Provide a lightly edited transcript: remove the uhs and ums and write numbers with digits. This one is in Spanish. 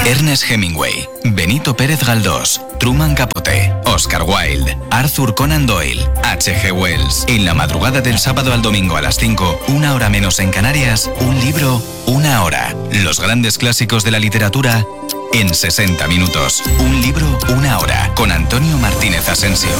Ernest Hemingway, Benito Pérez Galdós, Truman Capote, Oscar Wilde, Arthur Conan Doyle, H.G. Wells. En la madrugada del sábado al domingo a las 5, una hora menos en Canarias, un libro, una hora. Los grandes clásicos de la literatura en 60 minutos. Un libro, una hora. Con Antonio Martínez Asensio.